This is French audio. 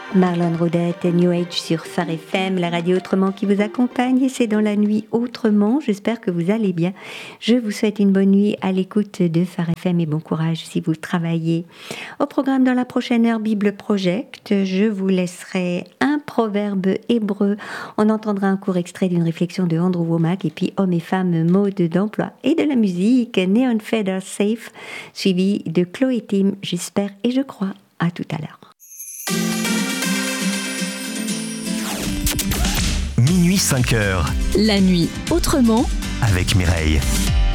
Marlon Rodette, New Age sur Phare FM, la radio autrement qui vous accompagne, et c'est dans la nuit autrement. J'espère que vous allez bien. Je vous souhaite une bonne nuit à l'écoute de Phare FM et bon courage si vous travaillez. Au programme dans la prochaine heure Bible Project, je vous laisserai un proverbe hébreu. On entendra un court extrait d'une réflexion de Andrew Womack et puis hommes et femmes, mode d'emploi et de la musique, Neon Feather Safe, suivi de Chloé Tim. J'espère et je crois. À tout à l'heure. Minuit 5h. La nuit autrement Avec Mireille.